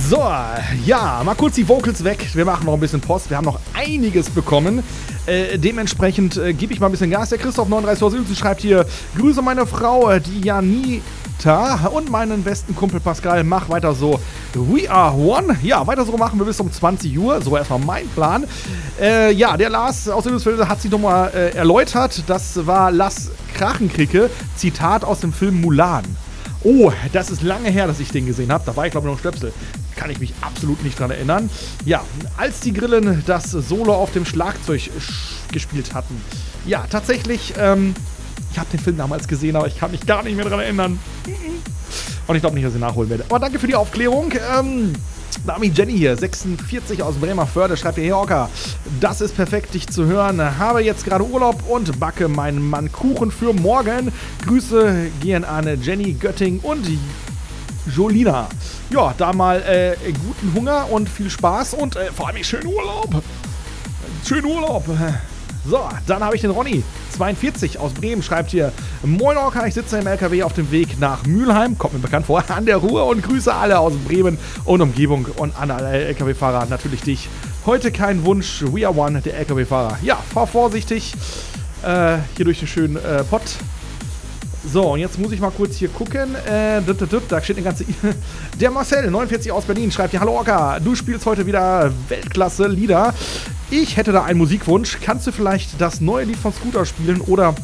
So, ja, mal kurz die Vocals weg. Wir machen noch ein bisschen Post. Wir haben noch einiges bekommen. Dementsprechend gebe ich mal ein bisschen Gas. Der Christoph 39 aus Uelzen schreibt hier: Grüße meine Frau, die Janita, und meinen besten Kumpel Pascal. Mach weiter so. We are one. Ja, weiter so machen wir bis um 20 Uhr. So erstmal mein Plan. Ja, der Lars aus Uelzen hat sich nochmal erläutert. Das war Lass Krachenkricke. Zitat aus dem Film Mulan. Oh, das ist lange her, dass ich den gesehen habe. Da war ich, glaube ich, noch Stöpsel. Kann ich mich absolut nicht dran erinnern. Ja, als die Grillen das Solo auf dem Schlagzeug gespielt hatten. Ja, tatsächlich, ich habe den Film damals gesehen, aber ich kann mich gar nicht mehr dran erinnern. Und ich glaube nicht, dass ich nachholen werde. Aber danke für die Aufklärung. Da habe ich Jenny hier, 46 aus Bremerförde, schreibt ihr: Hey Orca, das ist perfekt, dich zu hören. Habe jetzt gerade Urlaub und backe meinen Mann Kuchen für morgen. Grüße gehen an Jenny, Götting und Jolina. Ja, da mal guten Hunger und viel Spaß und vor allem schönen Urlaub. Schönen Urlaub. So, dann habe ich den Ronny, 42 aus Bremen, schreibt hier: Moin Orca, ich sitze im LKW auf dem Weg nach Mülheim, kommt mir bekannt vor, an der Ruhr, und grüße alle aus Bremen und Umgebung und an alle LKW-Fahrer, natürlich dich. Heute kein Wunsch, we are one, der LKW-Fahrer. Ja, fahr vorsichtig hier durch den schönen Pott. So, und jetzt muss ich mal kurz hier gucken. Da steht eine ganze... Der Marcel, 49 aus Berlin, schreibt hier: Hallo Orca, du spielst heute wieder Weltklasse-Lieder. Ich hätte da einen Musikwunsch. Kannst du vielleicht das neue Lied von Scooter spielen oder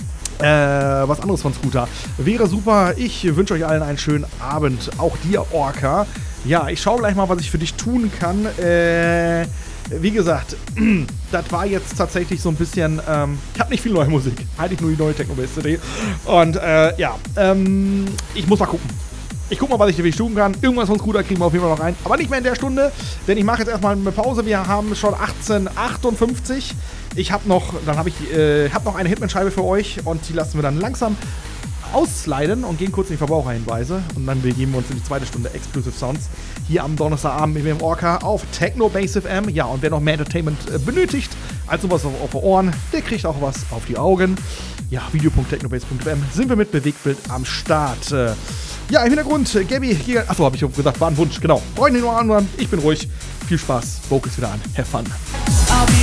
was anderes von Scooter? Wäre super. Ich wünsche euch allen einen schönen Abend. Auch dir, Orca. Ja, ich schaue gleich mal, was ich für dich tun kann. Wie gesagt, das war jetzt tatsächlich so ein bisschen, ich habe nicht viel neue Musik, eigentlich nur die neue Techno-Bass-CD. Und ja, ich muss mal gucken. Ich guck mal, was ich für dich tun kann. Irgendwas von Scooter kriegen wir auf jeden Fall noch rein. Aber nicht mehr in der Stunde, denn ich mache jetzt erstmal eine Pause. Wir haben schon 18:58. Ich habe noch eine Hitman-Scheibe für euch und die lassen wir dann langsam aussliden und gehen kurz in die Verbraucherhinweise. Und dann begeben wir uns in die zweite Stunde Exclusive Sounds hier am Donnerstagabend mit dem Orca auf Techno Base FM. Ja, und wer noch mehr Entertainment benötigt, also was auf die Ohren, der kriegt auch was auf die Augen. Ja, video.technobase.fm sind wir mit Bewegtbild am Start. Ja, im Hintergrund, Gabby, hier, achso, habe ich gesagt, war ein Wunsch, genau. Freunde nur an, ich bin ruhig. Viel Spaß, Vocals wieder an, have fun.